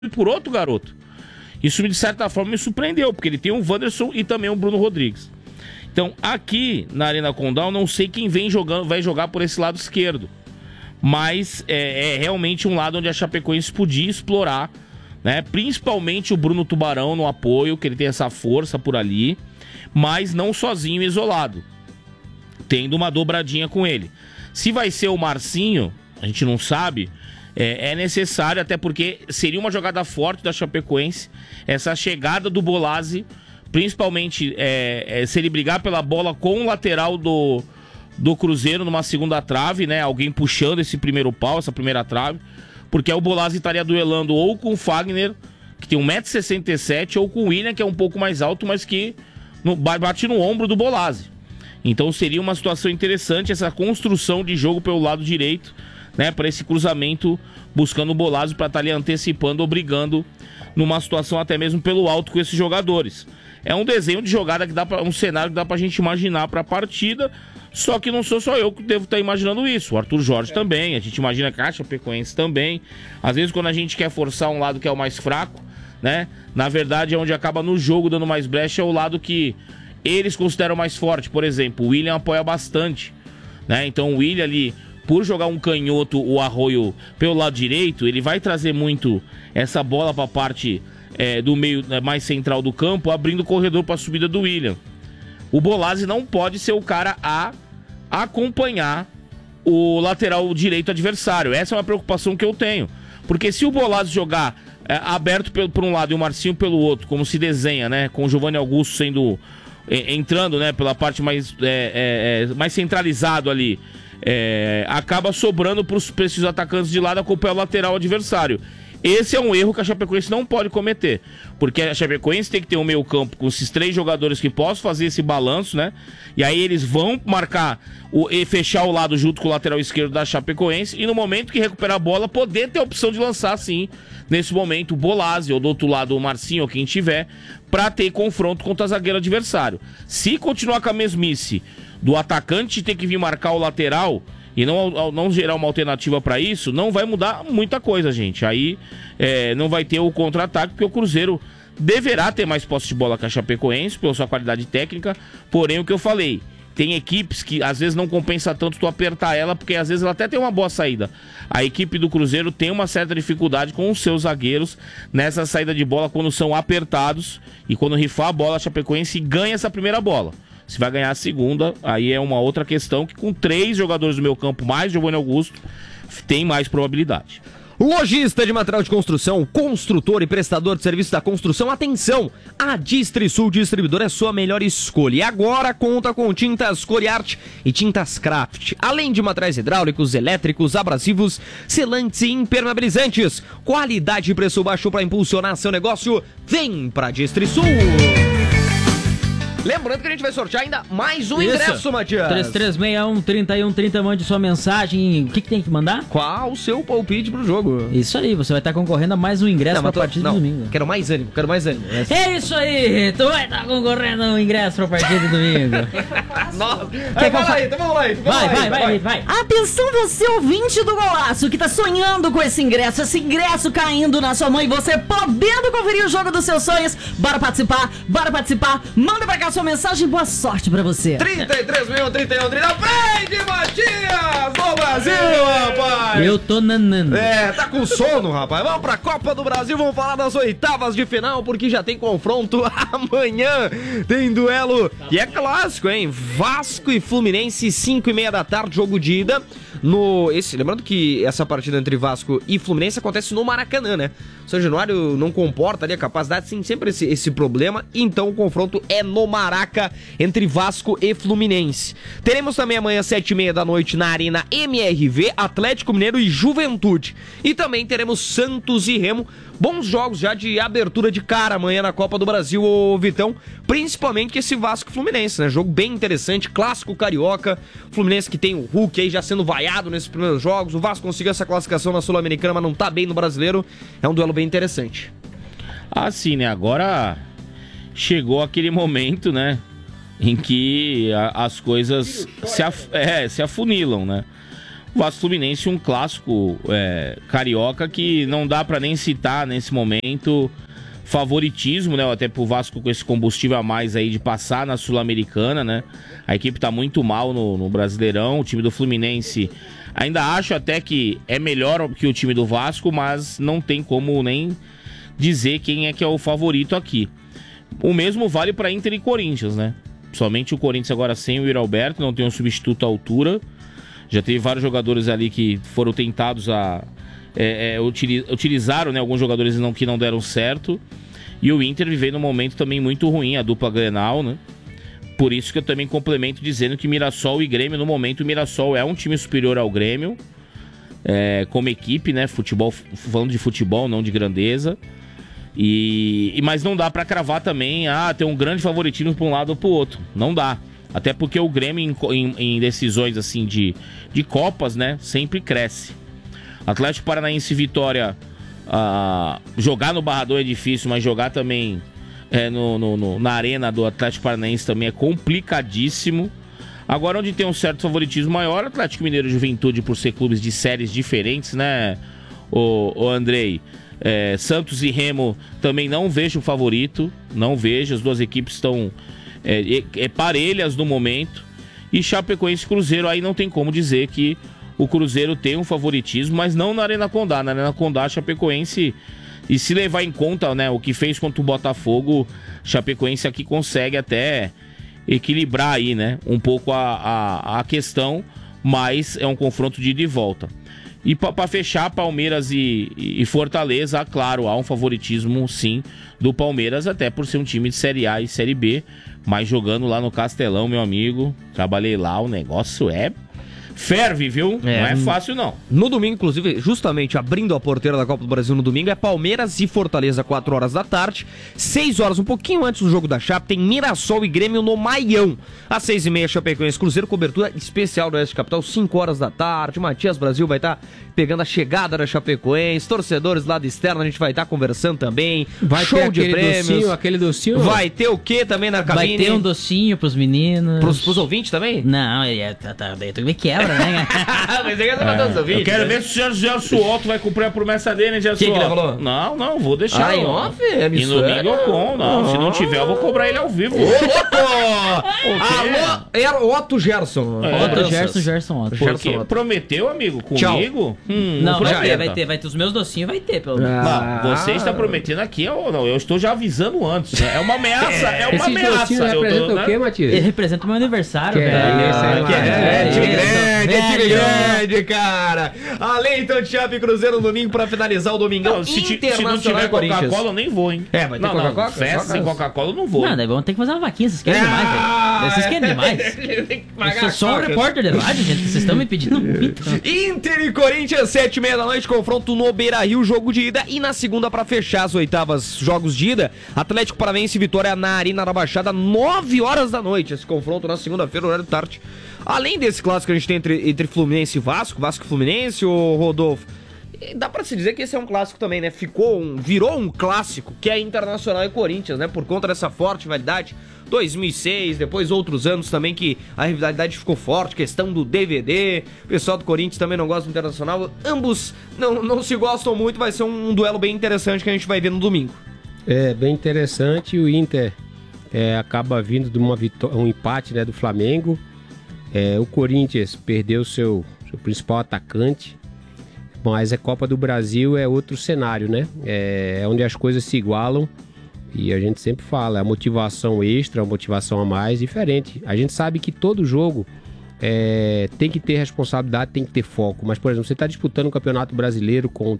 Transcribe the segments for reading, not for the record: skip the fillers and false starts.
por outro garoto. Isso, de certa forma, me surpreendeu, porque ele tem um Wanderson e também um Bruno Rodrigues. Então, aqui na Arena Condal, não sei quem vai jogar por esse lado esquerdo. Mas é realmente um lado onde a Chapecoense podia explorar, né? Principalmente o Bruno Tubarão no apoio, que ele tem essa força por ali, mas não sozinho e isolado, tendo uma dobradinha com ele. Se vai ser o Marcinho, a gente não sabe, é necessário, até porque seria uma jogada forte da Chapecoense, essa chegada do Bolazzi, principalmente se ele brigar pela bola com o lateral do Cruzeiro numa segunda trave, né? Alguém puxando esse primeiro pau, essa primeira trave, porque aí o Bolazzi estaria duelando ou com o Fagner, que tem 1,67 m, ou com o William, que é um pouco mais alto, mas que bate no ombro do Bolazzi. Então seria uma situação interessante essa construção de jogo pelo lado direito, né? Para esse cruzamento, buscando o Bolazzi para estar ali antecipando ou brigando numa situação até mesmo pelo alto com esses jogadores. É um desenho de jogada que um cenário que dá pra gente imaginar pra partida, só que não sou só eu que devo estar imaginando isso. O Arthur Jorge também, a gente imagina que a Chapecoense também. Às vezes quando a gente quer forçar um lado que é o mais fraco, né? Na verdade é onde acaba no jogo dando mais brecha, é o lado que eles consideram mais forte. Por exemplo, o William apoia bastante, né? Então o William ali, por jogar um canhoto, o Arroio pelo lado direito, ele vai trazer muito essa bola para a parte do meio, mais central do campo, abrindo o corredor para a subida do William. O Bolazzi não pode ser o cara a acompanhar o lateral direito adversário. Essa é uma preocupação que eu tenho. Porque se o Bolazzi jogar aberto por um lado e o Marcinho pelo outro, como se desenha, né? Com o Giovanni Augusto entrando, né, pela parte mais centralizado ali, acaba sobrando para esses atacantes de lado acompanhar o lateral adversário. Esse é um erro que a Chapecoense não pode cometer, porque a Chapecoense tem que ter um meio campo com esses 3 jogadores que possam fazer esse balanço, né? E aí eles vão marcar e fechar o lado junto com o lateral esquerdo da Chapecoense, e no momento que recuperar a bola, poder ter a opção de lançar, sim, nesse momento, o Bolazzi, ou do outro lado o Marcinho, ou quem tiver, para ter confronto contra o zagueiro adversário. Se continuar com a mesmice do atacante ter que vir marcar o lateral e não gerar uma alternativa para isso, não vai mudar muita coisa, gente. Aí não vai ter o contra-ataque, porque o Cruzeiro deverá ter mais posse de bola que a Chapecoense, pela sua qualidade técnica. Porém, o que eu falei, tem equipes que às vezes não compensa tanto tu apertar ela, porque às vezes ela até tem uma boa saída. A equipe do Cruzeiro tem uma certa dificuldade com os seus zagueiros nessa saída de bola quando são apertados, e quando rifar a bola, a Chapecoense ganha essa primeira bola. Se vai ganhar a segunda, aí é uma outra questão, que com 3 jogadores do meu campo, mais Giovanni Augusto, tem mais probabilidade. Lojista de material de construção, construtor e prestador de serviço da construção, atenção! A Distrisul Distribuidor é sua melhor escolha. E agora conta com tintas Coriarte e tintas Craft. Além de materiais hidráulicos, elétricos, abrasivos, selantes e impermeabilizantes. Qualidade e preço baixo para impulsionar seu negócio. Vem pra Distrisul! Lembrando que a gente vai sortear ainda mais um ingresso, Matias. 3361-3130, mande sua mensagem. O que tem que mandar? Qual o seu palpite pro jogo? Isso aí, você vai estar concorrendo a mais um ingresso pra partida do domingo. Quero mais ânimo. É isso aí, tu vai estar concorrendo a um ingresso pra partida do domingo. Nossa, vamos lá aí. Vai. Atenção, você ouvinte do Golaço, que tá sonhando com esse ingresso caindo na sua mão e você podendo conferir o jogo dos seus sonhos. Bora participar, manda pra cá sua mensagem, boa sorte pra você. 33.031, prende, Matias, no Brasil, rapaz. Eu tô nanando. Tá com sono, rapaz. Vamos pra Copa do Brasil, vamos falar das oitavas de final, porque já tem confronto amanhã. Tem duelo e é clássico, hein? Vasco e Fluminense, 5h30 da tarde, jogo de ida. Lembrando que essa partida entre Vasco e Fluminense acontece no Maracanã, né? São Januário não comporta ali a capacidade, tem sempre esse problema, então o confronto é no Maraca entre Vasco e Fluminense. Teremos também amanhã 7h30 da noite na Arena MRV, Atlético Mineiro e Juventude. E também teremos Santos e Remo. Bons jogos já de abertura de cara amanhã na Copa do Brasil, ô Vitão. Principalmente esse Vasco e Fluminense, né? Jogo bem interessante, clássico carioca. Fluminense que tem o Hulk aí já sendo vaiado nesses primeiros jogos. O Vasco conseguiu essa classificação na Sul-Americana, mas não tá bem no Brasileiro. É um duelo bem interessante. Sim, né? Agora chegou aquele momento, né? Em que as coisas se afunilam, né? Vasco Fluminense, um clássico carioca que não dá pra nem citar nesse momento favoritismo, né? Até pro Vasco com esse combustível a mais aí de passar na Sul-Americana, né? A equipe tá muito mal no Brasileirão. O time do Fluminense ainda acho até que é melhor que o time do Vasco, mas não tem como nem dizer quem é que é o favorito aqui. O mesmo vale pra Inter e Corinthians, né? Somente o Corinthians agora sem o Yuri Alberto, não tem um substituto à altura. Já teve vários jogadores ali que foram tentados utilizaram, né, alguns jogadores que não deram certo. E o Inter vivendo um momento também muito ruim, a dupla Grenal, né? Por isso que eu também complemento dizendo que Mirassol e Grêmio, no momento, o Mirassol é um time superior ao Grêmio, como equipe, né? Futebol, falando de futebol, não de grandeza. Mas não dá pra cravar também, tem um grande favoritismo pra um lado ou pro outro. Não dá. Até porque o Grêmio em decisões assim de Copas, né, sempre cresce. Atlético Paranaense e Vitória, jogar no Barradão é difícil, mas jogar também na arena do Atlético Paranaense também é complicadíssimo. Agora, onde tem um certo favoritismo maior, Atlético Mineiro e Juventude, por ser clubes de séries diferentes, né, o Andrei? Santos e Remo também não vejo o favorito, não vejo, as duas equipes estão parelhas no momento. E Chapecoense e Cruzeiro, aí não tem como dizer que o Cruzeiro tem um favoritismo, mas não na Arena Condá. Na Arena Condá, Chapecoense, e se levar em conta, né, o que fez contra o Botafogo, Chapecoense aqui consegue até equilibrar aí, né, um pouco a questão, mas é um confronto de ida e volta. E para fechar, Palmeiras e Fortaleza, claro, há um favoritismo sim do Palmeiras, até por ser um time de Série A e Série B, mas jogando lá no Castelão, meu amigo, trabalhei lá, o negócio ferve, viu? Não é fácil, não. No domingo, inclusive, justamente abrindo a porteira da Copa do Brasil no domingo, é Palmeiras e Fortaleza, 4 horas da tarde. 6 horas, um pouquinho antes do jogo da Chape, tem Mirassol e Grêmio no Maião. Às 6h30, Chapecoense Cruzeiro, cobertura especial do Oeste Capital, 5 horas da tarde. Matias Brasil vai estar pegando a chegada da Chapecoense, torcedores lá do externo, a gente vai estar conversando também. Vai show ter de prêmios. Aquele docinho. Vai ter o que também na cabine? Vai ter um docinho pros meninos. Pros ouvintes também? Não, daí tu me quebra, né? Mas eu quero matar os ouvintes. Eu quero ver se o Gerson Otto vai cumprir a promessa dele, né, Gerson? Quem que ele falou? Não, vou deixar. Em off? E no domingo eu com. Não, se não tiver, eu vou cobrar ele ao vivo. Alô, era o Otto Gerson. Gerson Otto. Porque prometeu, amigo, comigo? Não, vai ter os meus docinhos, vai ter, pelo menos. Não, você está prometendo aqui, eu estou já avisando antes. Né? É uma ameaça, Esse docinho representa o quê, Matias? Ele representa o meu aniversário, velho. Time grande, cara. Além então de Chape e Cruzeiro no domingo pra finalizar o domingão Internacional. Se não tiver Coca-Cola, eu nem vou, hein? Vai ter Coca-Cola? Festa sem Coca-Cola eu não vou. Não, daí vamos ter que fazer uma vaquinha, vocês querem demais, velho. Vocês querem demais. Eu sou só um repórter de rádio, gente, vocês estão me pedindo muito. Inter e Corinthians, 7h30 da noite, confronto no Beira-Rio, jogo de ida. E na segunda, pra fechar as oitavas, jogos de ida, Atlético Paranaense e Vitória na Arena da Baixada, 9 horas da noite. Esse confronto na segunda-feira, horário tarde. Além desse clássico que a gente tem entre Fluminense e Vasco e Fluminense, o Rodolfo, dá pra se dizer que esse é um clássico também, né? Virou um clássico, que é Internacional e Corinthians, né? Por conta dessa forte rivalidade. 2006, depois outros anos também que a rivalidade ficou forte, questão do DVD, o pessoal do Corinthians também não gosta do Internacional, ambos não se gostam muito, vai ser um duelo bem interessante que a gente vai ver no domingo. É, bem interessante, o Inter acaba vindo de um empate, né, do Flamengo. O Corinthians perdeu seu principal atacante, mas a Copa do Brasil é outro cenário, né? É onde as coisas se igualam e a gente sempre fala, a motivação extra, a motivação a mais, diferente. A gente sabe que todo jogo tem que ter responsabilidade, tem que ter foco, mas, por exemplo, você está disputando um campeonato brasileiro com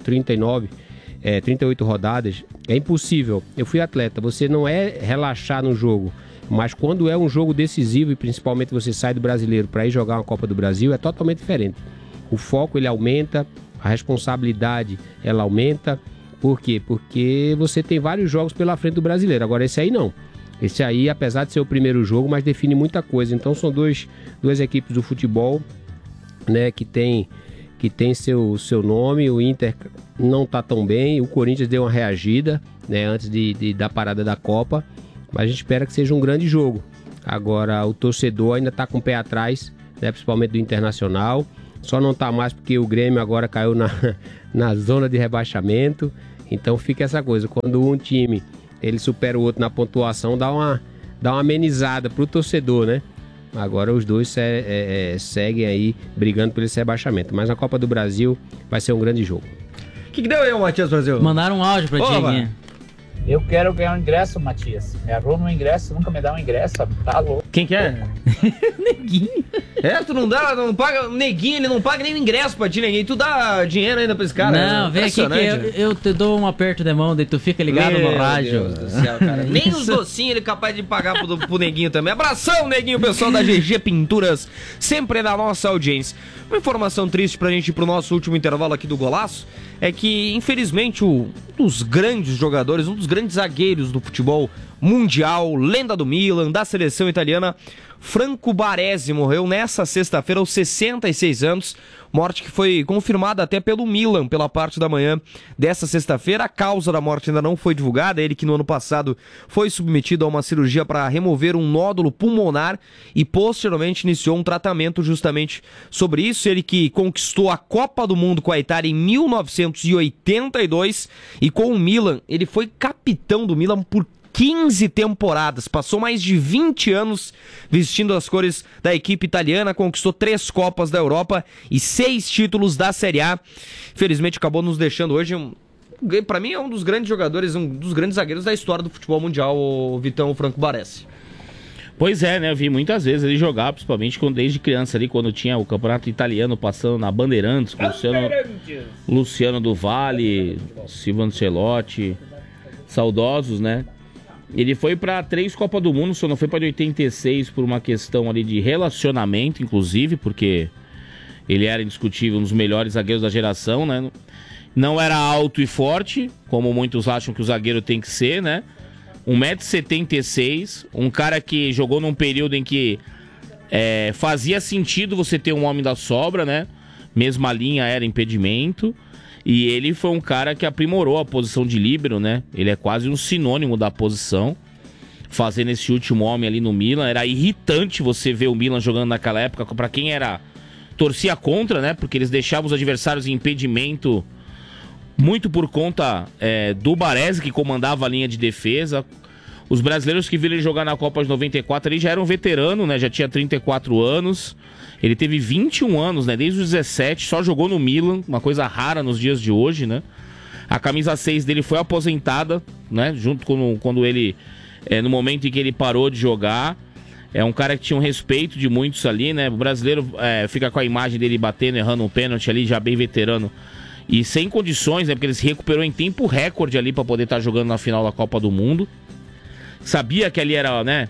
38 rodadas, é impossível. Eu fui atleta, você não relaxar no jogo. Mas quando é um jogo decisivo e principalmente você sai do brasileiro para ir jogar uma Copa do Brasil, é totalmente diferente. O foco ele aumenta, a responsabilidade ela aumenta. Por quê? Porque você tem vários jogos pela frente do brasileiro. Agora esse aí não. Esse aí, apesar de ser o primeiro jogo, mas define muita coisa. Então são duas equipes do futebol, né, que tem seu nome. O Inter não está tão bem, o Corinthians deu uma reagida, né, antes da parada da Copa. Mas a gente espera que seja um grande jogo. Agora, o torcedor ainda está com o pé atrás, né, principalmente do Internacional. Só não tá mais porque o Grêmio agora caiu na zona de rebaixamento. Então fica essa coisa, quando um time ele supera o outro na pontuação, dá uma amenizada pro torcedor, né? Agora os dois seguem aí brigando por esse rebaixamento. Mas na Copa do Brasil vai ser um grande jogo. O que deu aí, Matias Brasil? Mandaram um áudio pra ti aqui. Eu quero ganhar um ingresso, Matias. Me arruma um ingresso, nunca me dá um ingresso, tá louco. Quem que é? Neguinho. Tu não paga. O Neguinho, ele não paga nem o ingresso pra ti, Neguinho. Tu dá dinheiro ainda pra esse cara. Não, vem aqui que eu te dou um aperto de mão, daí tu fica ligado no rádio. Meu Deus do céu, cara. Nem os docinhos ele é capaz de pagar pro Neguinho também. Abração, Neguinho, pessoal da GG Pinturas, sempre na nossa audiência. Uma informação triste pra gente ir pro nosso último intervalo aqui do Golaço é que, infelizmente, um dos grandes jogadores, um dos grandes zagueiros do futebol mundial, lenda do Milan, da seleção italiana, Franco Baresi, morreu nessa sexta-feira aos 66 anos, morte que foi confirmada até pelo Milan pela parte da manhã dessa sexta-feira. A causa da morte ainda não foi divulgada, ele que no ano passado foi submetido a uma cirurgia para remover um nódulo pulmonar e posteriormente iniciou um tratamento justamente sobre isso. Ele que conquistou a Copa do Mundo com a Itália em 1982 e com o Milan, ele foi capitão do Milan por 15 temporadas, passou mais de 20 anos vestindo as cores da equipe italiana, conquistou 3 Copas da Europa e 6 títulos da Série A. Infelizmente acabou nos deixando hoje, pra mim é um dos grandes jogadores, um dos grandes zagueiros da história do futebol mundial, o Vitão Franco Baresi. Pois é, né? Eu vi muitas vezes ele jogar, principalmente desde criança ali, quando tinha o campeonato italiano passando na Bandeirantes, com Luciano do Valle, Silvio Ancelotti, saudosos, né? Ele foi para 3 Copas do Mundo, só não foi para 86 por uma questão ali de relacionamento, inclusive, porque ele era indiscutível um dos melhores zagueiros da geração, né? Não era alto e forte, como muitos acham que o zagueiro tem que ser, né? 1,76 m, um cara que jogou num período em que fazia sentido você ter um homem da sobra, né? Mesma linha era impedimento. E ele foi um cara que aprimorou a posição de líbero, né? Ele é quase um sinônimo da posição. Fazendo esse último homem ali no Milan. Era irritante você ver o Milan jogando naquela época. Pra quem torcia contra, né? Porque eles deixavam os adversários em impedimento. Muito por conta do Baresi, que comandava a linha de defesa. Os brasileiros que viram ele jogar na Copa de 94, ele já era um veterano, né? Já tinha 34 anos. Ele teve 21 anos, né? Desde os 17, só jogou no Milan, uma coisa rara nos dias de hoje, né? A camisa 6 dele foi aposentada, né? Junto com quando ele, no momento em que ele parou de jogar. É um cara que tinha um respeito de muitos ali, né? O brasileiro fica com a imagem dele batendo, errando um pênalti ali, já bem veterano. E sem condições, né? Porque ele se recuperou em tempo recorde ali para poder estar jogando na final da Copa do Mundo. Sabia que ali era, né?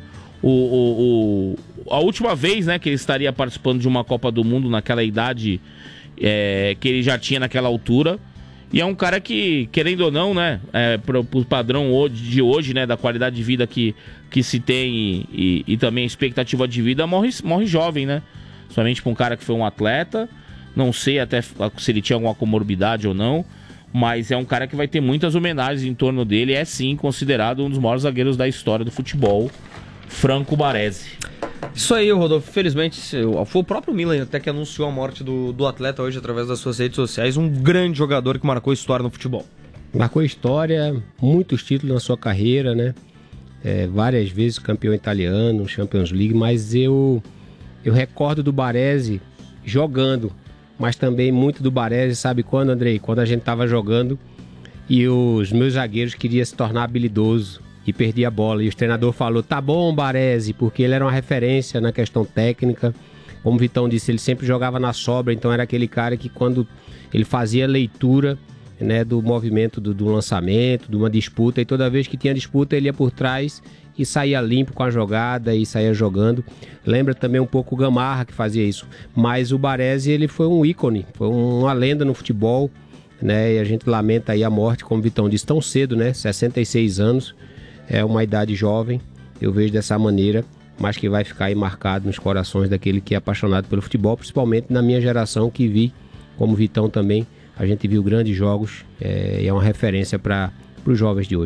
A última vez, né, que ele estaria participando de uma Copa do Mundo naquela idade que ele já tinha naquela altura. E é um cara que, querendo ou não, né, pro padrão de hoje, né, da qualidade de vida que se tem e também a expectativa de vida, morre jovem, né? Somente para um cara que foi um atleta. Não sei até se ele tinha alguma comorbidade ou não, mas é um cara que vai ter muitas homenagens em torno dele. É sim considerado um dos maiores zagueiros da história do futebol, Franco Baresi. Isso aí, Rodolfo. Felizmente, foi o próprio Milan até que anunciou a morte do atleta hoje através das suas redes sociais. Um grande jogador que marcou história no futebol. Marcou história, muitos títulos na sua carreira, né? Várias vezes campeão italiano, Champions League, mas eu recordo do Baresi jogando, mas também muito do Baresi, sabe quando, Andrei? Quando a gente tava jogando e os meus zagueiros queriam se tornar habilidoso e perdia a bola. E o treinador falou, tá bom, Baresi, porque ele era uma referência na questão técnica. Como o Vitão disse, ele sempre jogava na sobra, então era aquele cara que quando ele fazia leitura, né, do movimento do lançamento, de uma disputa, e toda vez que tinha disputa ele ia por trás e saía limpo com a jogada e saía jogando. Lembra também um pouco o Gamarra que fazia isso. Mas o Baresi, ele foi um ícone, foi uma lenda no futebol, né, e a gente lamenta aí a morte, como o Vitão disse, tão cedo, né, 66 anos. É uma idade jovem, eu vejo dessa maneira, mas que vai ficar aí marcado nos corações daquele que é apaixonado pelo futebol, principalmente na minha geração que vi, como Vitão também, a gente viu grandes jogos e é uma referência para os jovens de hoje.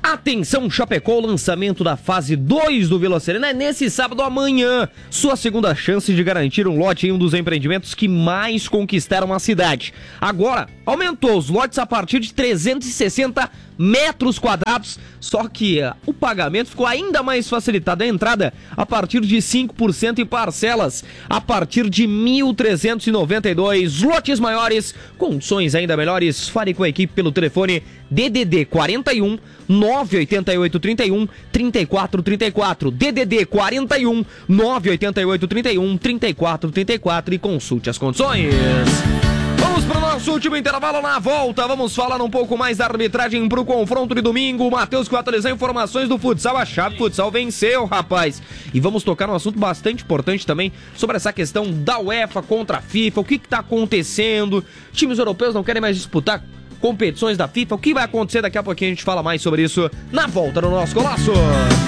Atenção, Chapecó, o lançamento da fase 2 do Vila Serena é nesse sábado amanhã. Sua segunda chance de garantir um lote em um dos empreendimentos que mais conquistaram a cidade. Agora, aumentou os lotes a partir de 360 metros quadrados, só que o pagamento ficou ainda mais facilitado. A entrada a partir de 5% em parcelas, a partir de 1.392. Lotes maiores, condições ainda melhores. Fale com a equipe pelo telefone DDD 41 988 31 34 34, DDD 41 988 31 34 34 e consulte as condições. Vamos para o nosso último intervalo. Na volta, vamos falar um pouco mais da arbitragem para o confronto de domingo. O Matheus que vai atualizar informações do futsal. A Chave Futsal venceu, rapaz. E vamos tocar num assunto bastante importante também sobre essa questão da UEFA contra a FIFA. O que está acontecendo? Times europeus não querem mais disputar competições da FIFA. O que vai acontecer? Daqui a pouquinho a gente fala mais sobre isso na volta no nosso Golaço.